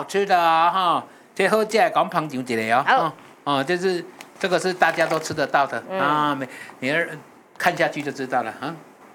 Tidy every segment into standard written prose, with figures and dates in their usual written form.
吃的啊哈，这好吃的，讲捧场一下哦。哦，就是这个是大家都吃得到的啊，你看下去就知道了啊。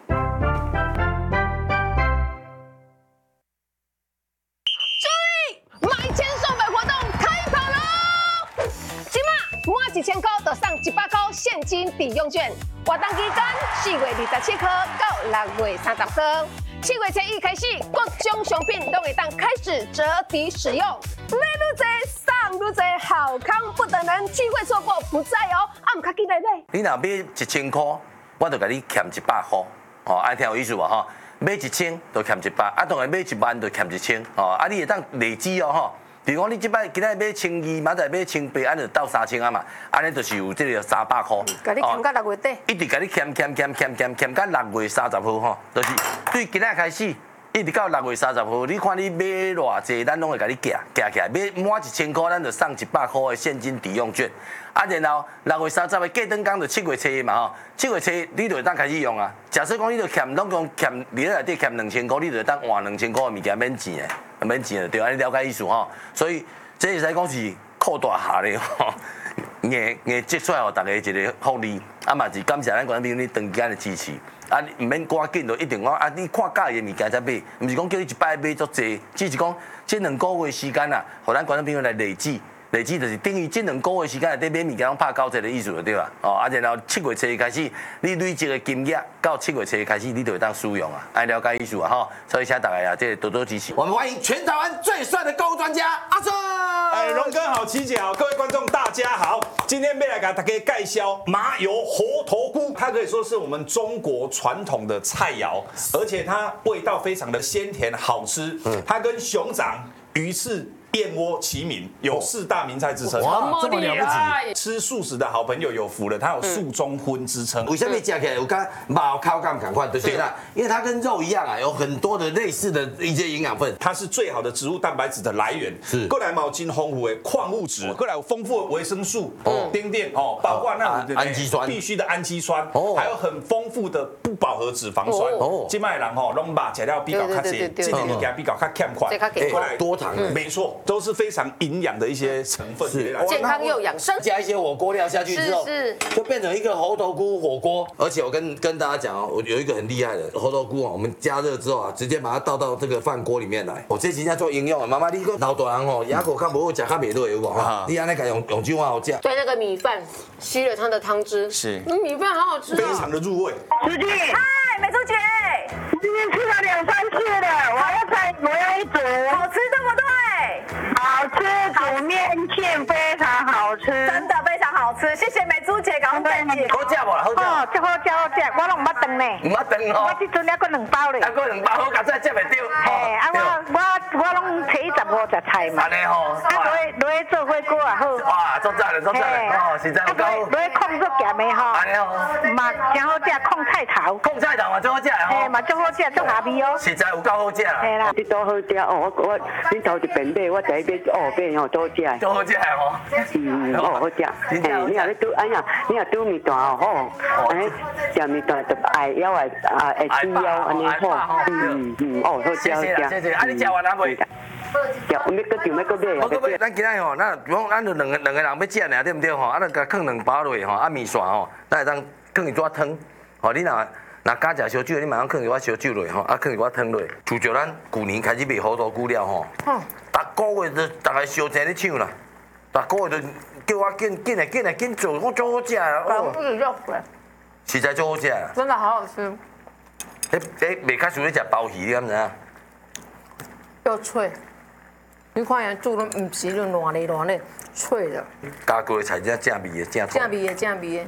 满1000块就送100块现金抵用券，活动期间4月27号到6月30号，7月初1开始，各种商品都会当开始折抵使用，买愈多送愈多，好康不等人，机会错过不再哦！啊，唔卡记得买。 你若买1000块，我就甲你欠100块，哦，爱听有意思无吼？买1000就欠100，啊，当然买1万就欠1000，哦，啊，你会当累积哦吼。比如讲，你即摆今仔买1200，明仔买1800，安就到3000啊嘛，安尼就是有这个300块。 甲你欠到6月底。 一直甲你欠到6月30号吼，就是对今仔开始，一直到6月30号，你看你买偌济，咱拢会甲你夹起来，买满1000块，咱就送100块的现金抵用券。啊，然后6月30号过灯工就7月初嘛吼，7月初你就会当开始用啊。假设讲你就欠拢讲欠你内底欠2000块，你就会当换2000块的物件免钱的，免钱的对，安尼了解意思吼。所以这会使讲是扩大下咧吼，硬积出来，互大家一个福利。啊嘛是感谢咱观众朋友你长间的支持。啊，唔免赶紧就一定讲啊，你看介意的物件才买，唔是讲叫你一摆买足济，只是讲这2个月时间啊，互咱观众朋友来累积。累积就是等于这2个月时间内底买物件拢拍90的意思就对啦。哦，啊，然后7月初开始，你累积的金额到7月初开始，你就会当使用啊，爱了解意思啊哈。所以请大家啊，这多多支持。我们欢迎全台湾最帅的购物专家阿顺。 哎，荣哥好，琪姐好，各位观众大家好。今天要来给大家介绍麻油猴头菇，它可以说是我们中国传统的菜肴，而且它味道非常的鲜甜好吃。它跟熊掌、鱼翅、燕窝齐名，有4大名菜之称。 哇，这么了不起！ 吃素食的好朋友有福了，它有素中荤之称。 为什么吃起来有跟毛口感同款？对啦，因为它跟肉一样啊，有很多的类似的一些营养分。 它是最好的植物蛋白质的来源，是。过来毛巾丰富的矿物质，过来有丰富的维生素、丁电哦，包括那种氨基酸， 必须的氨基酸，还有很丰富的不饱和脂肪酸。今麦人吼，拢把材料比较较济，这点物件比较较欠款。 过来多糖， 没错，都是非常营养的一些成分， 健康又养生。 加一些火锅料下去之后，就变成一个猴头菇火锅。而且我跟大家讲哦，我有一个很厉害的猴头菇哦，我们加热之后啊，直接把它倒到这个饭锅里面来。我这真正做应用的，妈妈你个老大人哦，牙口看不好，吃较袂落有无哈？你安尼个用这样好吃。 对那个米饭吸了它的汤汁， 是， 米饭好好吃， 非常的入味。 师姐， 嗨，美珠姐， 今天吃了2、3次了，我要一组， 好吃对不对？ 好吃，煮面线非常好吃， 真的非常好吃，谢谢美珠姐，感恩姐。 好吃无啦？好吃。 哦，这好吃，我拢唔捌饭呢。 唔捌饭哦。 我这阵还搁2包咧。 还搁2包，好佳哉，接袂到。 哎，啊我拢初一15食菜嘛。 安尼吼。 啊落去做火锅也好。 哇，做赞了，做赞了，哦，实在有够。 落去控做咸的吼。 安尼吼。 嘛真好食，控菜头。 控菜头嘛最好食的吼。 哎，嘛最好食，最下味哦。 实在有够好食啦。 嘿啦。 你多好食哦！我你头一遍买，我第一遍买吼多好食。 都好食的吼。 好食。嘿，你若咧煮，哎呀，你若煮面团哦，好，安尼食面团就爱腰会吃腰安尼好。好食。 谢谢啦，谢谢。啊，你食完了未？ 要搁订要搁买。 我搁买，咱今仔吼，咱比如咱就两个人要食尔，对不对吼？啊，咱甲放2包落去吼，啊面线吼，咱会当放一撮汤。吼，你若敢食烧酒，你马上放一撮烧酒落去吼，啊放一撮汤落去。就叫咱旧年开始卖猴头菇了吼。逐个月都大概烧钱咧抢啦，逐个月就叫我紧做，我做好食啊。实在做好食啊。 真的好好吃。 袂较想咧食鲍鱼，你敢知影？ 又脆，你看人煮都唔是就软咧，脆的。 加过的菜真正味的， 正味的。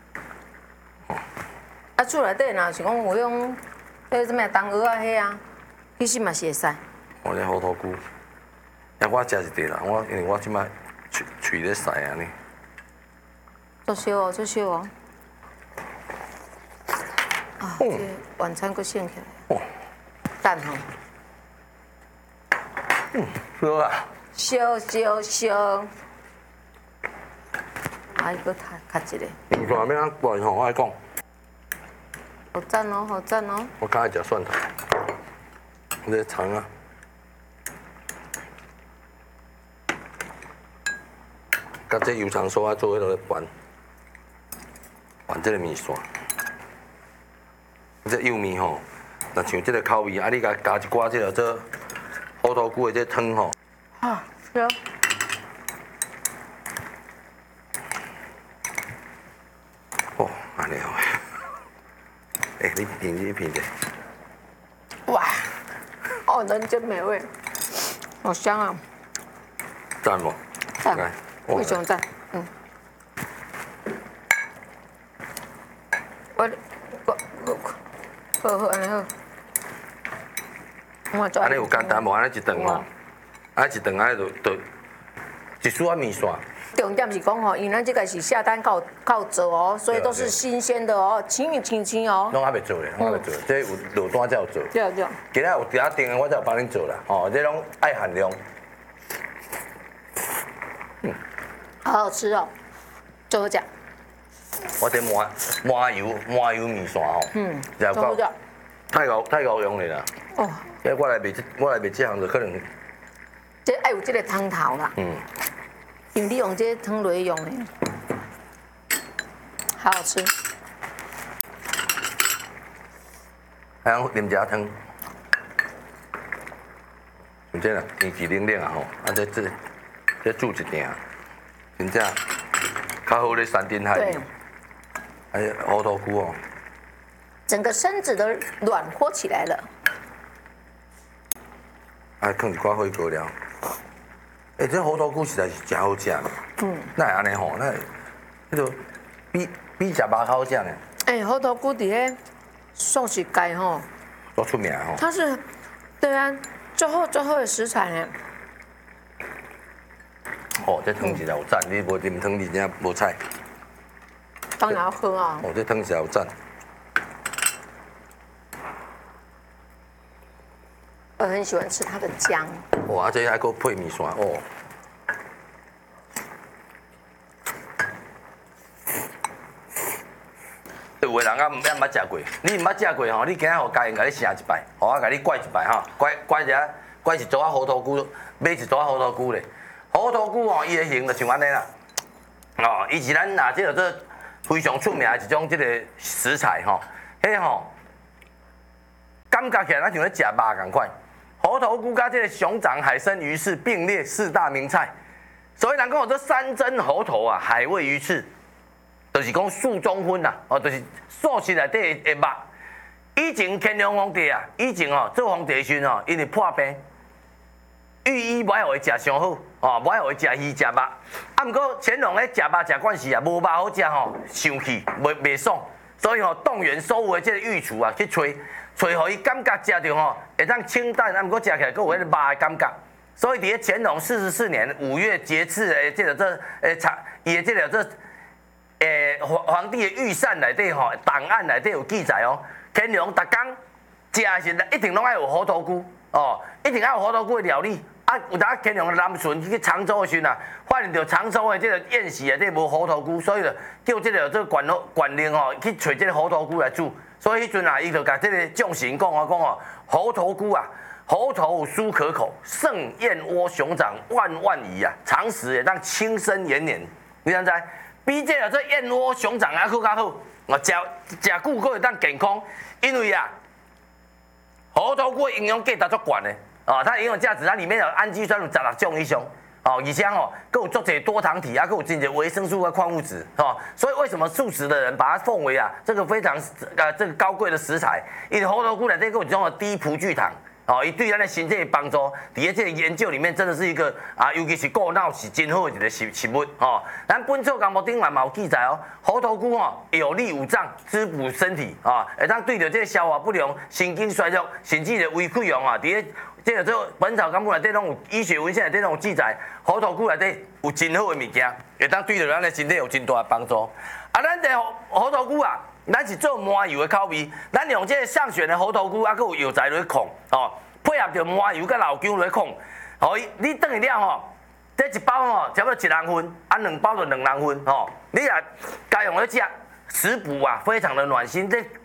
啊，厝内底若是讲有用，迄什么冬鹅啊，迄啊，其实嘛是会使。 我咧猴头菇，我食一块啦，因为我即摆喙咧塞安尼。 做烧哦。啊，这晚餐搁剩起来。蛋吼。 好啊。 烧。啊，伊搁卡一个。 唔错，要安怪吼，我爱讲。 好赞哦！ 我刚才食蒜头，这肠啊。 甲这油肠酥啊做迄落拌这个面线。这幼面吼，若像这个口味，啊，你加一寡这个做虎头菇的这汤吼。 啊，有。 哦，安尼哦。你品的。 哇，哦，人间美味，好香啊！ 赞不？ 赞，非常赞，好，安尼好。 安尼有简单无？安尼一顿吼，安尼一顿安尼就一束啊面线。 重点是讲吼，因为咱这个是下单靠做哦，所以都是新鲜的哦，清哦。 拢还袂做咧，拢还袂做，这有落单才有做。 对。 今仔有订定的，我才有帮恁做啦。哦，这拢爱限量。 好好吃哦，最好食。 我这麻油面线吼，就够太够用的啦。 哦， 我来卖这行就可能。 这爱有这个汤头啦。因为你用这汤来用的，好好吃。 还要啉只汤，像这啦，天气冷冷啊吼，啊这煮一鼎，真正较好咧山珍海味。还有猴头菇哦， 整个身子都暖和起来了。 啊，放一寡火锅料。这猴头菇实在是真好食。那会安尼吼，那迄个比食肉好食呢。 猴头菇伫咧素食界吼， 多出名吼。 它是，对啊，最好的食材呢。 哦，这汤实在有赞，你无啉汤你真正无菜。 当然要喝啊。 哦，这汤实在有赞。 我很喜欢吃它的姜。 哇，这还够配面线哦。有的人啊，毋捌食过，你毋捌食过吼，你今仔互家人甲你盛一摆，互我甲你拐一摆哈，拐一组啊猴头菇，买一组啊猴头菇咧。猴头菇吼，伊的形就像安尼啦，哦，伊是咱这个做非常出名的一种这个食材吼，迄吼，感觉起来咱像咧食肉共款。猴头菇甲这个熊掌、海参、鱼翅并列4大名菜，所以人讲这山珍猴头啊，海味鱼翅。就是讲素中荤啦，哦，就是素食内底的肉。以前乾隆皇帝啊，做皇帝的时阵吼，因为破病，御医不爱互伊食上好，哦，不爱互伊食鱼食肉。啊，毋过乾隆咧食肉食惯势啊，无肉好食吼，生气袂爽，所以吼动员所有的这个御厨啊去找互伊感觉食着吼会当清淡，啊，毋过食起来佫有迄个肉的感觉。所以伫咧乾隆44年5月节次的这个伊的这个皇帝的御膳内底吼，档案内底有记载哦。乾隆逐工食是一定拢爱有猴头菇哦，一定爱有猴头菇的料理。啊，有当乾隆的南巡去常州的时阵啊，发现到常州的这个宴席内底无猴头菇，所以就叫这个管令哦去找这个猴头菇来煮。所以迄阵啊，伊就甲这个将士讲哦，猴头菇啊，猴头酥可口，胜燕窝、熊掌万宜啊，常食会当轻身延年。你知？比这个燕窝、熊掌还佫较好，我食久佫会当健康，因为啊，猴头菇营养价值足悬的，哦，它的营养价值它里面有氨基酸有16种以上，哦，而且吼佫有足侪多糖体啊，佫有真侪维生素和矿物质，哦，所以为什么素食的人把它奉为啊这个非常这个高贵的食材？因为猴头菇内底佫有一种低葡聚糖。哦，伊对咱的身体的帮助，伫咧这个研究里面真的是一个啊，尤其是顾脑是真好的一个食物哦。咱本草纲目顶嘛有记载哦，猴头菇哦有利五脏，滋补身体啊，会当对着这个消化不良、神经衰弱，甚至的胃溃疡啊，伫咧这个做本草纲目内底拢有医学文献内底拢有记载，猴头菇内底有真好的物件，会当对着咱的身体有真大的帮助。啊，咱的猴头菇啊。咱是做麻油的口味，咱用这个上选的猴头菇，啊，佮有药材落去控，哦，配合着麻油佮老姜落去控，哦，你等于了吼，这一包吼差不多1人份，啊2包就2人份，吼，你啊家用咧食，食补啊，非常的暖心。这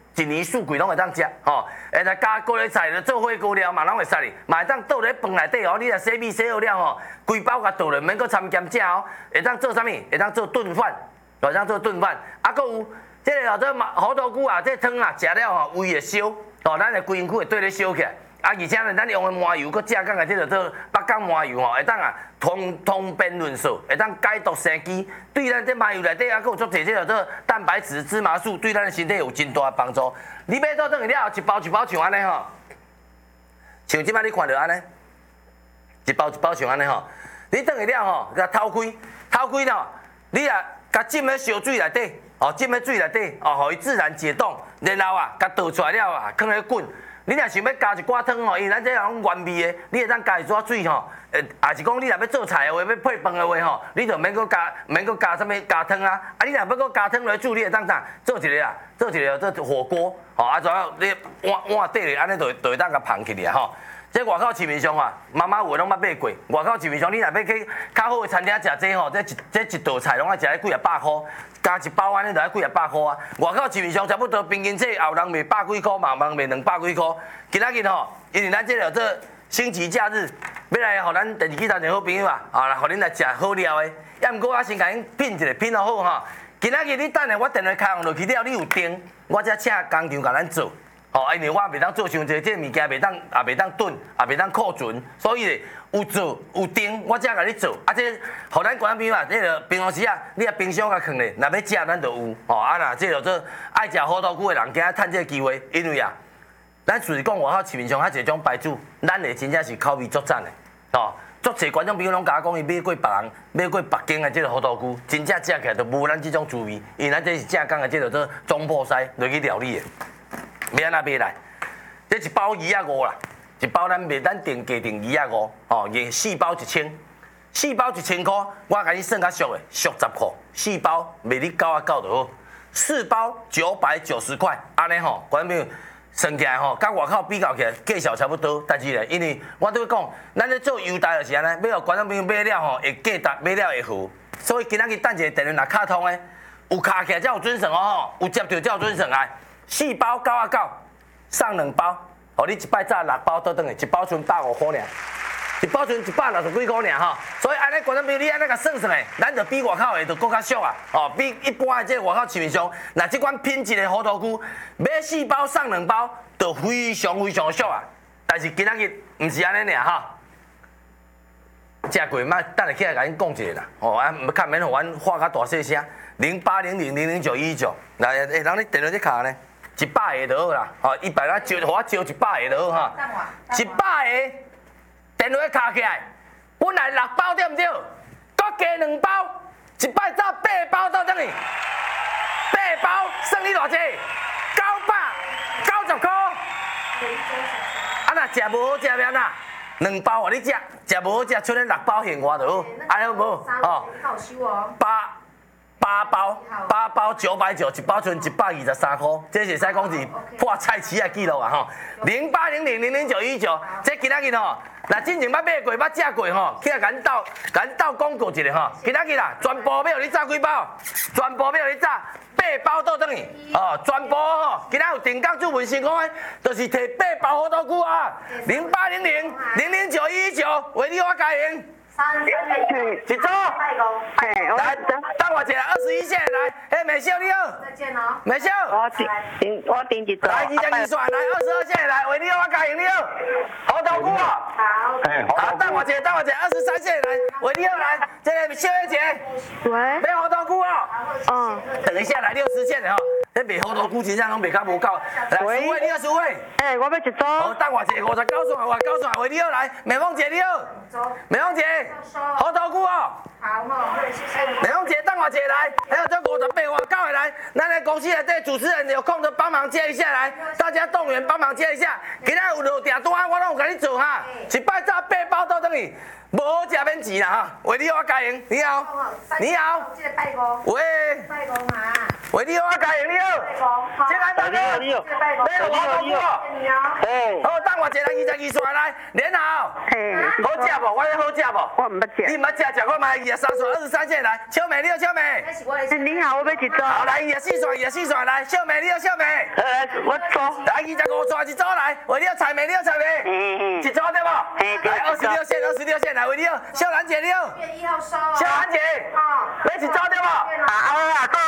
一年四季拢会当食，吼，会当加高丽菜做火锅料嘛，拢会使哩，嘛会当倒咧饭内底哦，你若洗米洗好了吼，规包甲倒咧，免搁掺咸食哦，会当做啥物？会当做炖饭，会当做炖饭，啊，搁有即个这猴头菇啊，这汤啊，食了吼胃会烧，哦，咱的规身躯会对咧烧起来。啊，而且呢，咱用的麻油，搁正港的这个做北港麻油吼，会当啊通便润燥，会当解毒生肌，对咱这麻油内底啊，搁有足侪这个做蛋白质、芝麻素，对咱的身体有真大的帮助。你买倒转去了，一包一包像安尼吼，像即摆你看到安尼，一包一包像安尼吼，你转去了吼，甲偷开咯，你啊甲浸喺烧水内底，哦，浸喺水内底，哦，互伊自然解冻，然后啊，甲倒出来了啊，放咧滚。你若想要加一寡汤吼，因为咱这种原味的，你会当加一撮水吼，也是讲你若要做菜的话，要配饭的话吼，你就免搁加什么加汤啊，啊你若要搁加汤来煮，你会当啥做一个啊，做一个做火锅，吼啊，然后你碗底咧，安尼就会当甲捧起来吼。这外口市面上啊，妈妈有拢捌买过。外口市面上，你若要去较好的餐厅食这吼，这一道菜拢爱食咧几啊百块，加一包安尼就要几啊百块啊。外口市面上差不多平均这有人卖百几块，嘛有人卖200几块。今仔日吼，因为咱这个做星期假日，要来互咱第二期头的好朋友啊，来互恁来食好料的。也毋过我先甲恁品一下，品好好吼。今仔日你等下我电话开放落去了，你有订，我才请工厂甲咱做。哦，因为我袂当做伤济，这物件袂当炖，也袂当库存，所以咧有做有订，我才甲你做。啊，这互咱观众朋友啊，这个平常时啊，你啊冰箱甲放咧，若要食咱就有。哦，啊若这个做爱食猴头菇的人，今仔趁这个机会，因为啊，咱就是讲外口市面上遐一种牌子，咱的真正是口味足赞的。哦，足侪观众朋友拢甲我讲，伊买过别人，买过北京的这个猴头菇，真正食起来就无咱这种滋味，因为咱这是正港的这个做中破西落去料理的。要安怎买来？这一包2.5啦，一包咱卖咱定价定2.5，哦，4包1000，4包1000块，我甲你算较俗的，俗10块，4包卖你9.9就好，4包990块，安尼吼，观众朋友算起来吼，甲外口比较起来，价钱差不多，但是咧，因为我都讲，咱咧做优待就是安尼，要互观众朋友买了吼，会价值，买了会好，所以今仔日等一下电话若卡通的，有卡起来才有准绳哦吼，有接到才有准绳来。4包9.9，送2包，互你一摆炸6包倒转去，一包剩150块尔，一包剩160几块尔吼。所以安尼观众朋友，你安尼甲算算诶，咱就比外口诶就更较俗啊，哦，比一般诶即个外口市面上，若即款品质诶猴头菇，买4包送2包，就非常俗啊。但是今仔日毋是安尼尔吼。食过卖，等下起来甲恁讲一下啦。哦，啊，较免互阮话较大细声。0800000919，来，人你电话在卡呢，100个就好啦。哦，100个招，互我招100个就好哈。100个电话卡起来，本来6包对毋对？搁加2包，一摆炸8包倒转去，8包算你偌济？990块。啊，若食无好食要哪？2包互你食，食无好食，剩咱6包现我就好，安尼好无？哦8包990，一包剩123块，这是使讲是破菜市的记录啊吼。0800000919，这今仔日吼，若真正捌买过、捌食过吼，起来甲咱斗广告一下吼。今仔日啦，全部要互你炸几包，全部要互你炸8包倒转去，哦，全部吼，今仔有定岗主文成功的，就是摕8包猴头菇啊，0800000919，为你我加赢。一组，来，等我一下，21线来，嘿，美秀你好，再见哦，美秀， 我订一组， 来22线来，22线来，为你好，我加赢你好，猴头菇哦，好，等我一下，23线来，为你好来，这个秀月姐， 喂， 买猴头菇哦，等一下来60线的吼，这卖猴头菇真正拢卖较无够，来，苏伟你好，苏伟， 我要一组， 好，等我一下59线，为你好来，美凤姐你好，美凤姐。猴头菇哦，好哦，美凤姐，等我一下来，还有这58外9的来，咱的公司内底主持人有空就帮忙接一下来，大家动员帮忙接一下。今仔有落订单，我拢有甲你做哈，一摆炸8包倒转去，无好食免钱啦哈，为你我加赢，你好，你好，喂，拜公嘛。 为你好，我加油你好，这个大哥，你好，你好，哎，好，等我一人22岁来，连好，好食无？我好食无？ 我唔捌食。 你唔捌食，我买23岁23岁来，小妹你好，小妹。 你好，我要一组。 好来24岁来，小妹你好，小妹。 我组。 来25岁一组来，为你好，菜妹你好，菜妹。一组对不？来26线来，为你好，小兰姐你好。1月1号收。小兰姐。要一组对不？ 好啊，